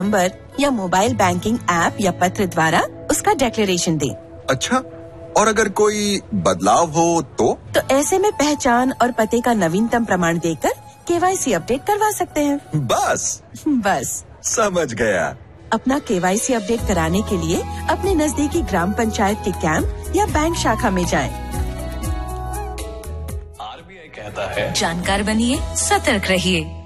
Number या mobile banking app या पत्र द्वारा उसका डिक्लेरेशन दें। अच्छा, और अगर कोई बदलाव हो तो ऐसे में पहचान और पते का नवीनतम प्रमाण देकर केवाईसी अपडेट करवा सकते हैं। बस समझ गया। अपना केवाईसी अपडेट कराने के लिए अपने नजदीकी ग्राम पंचायत के कैंप या बैंक शाखा में जाएं। आरबीआई कहता है, जानकार बनिए, सतर्क रहिए।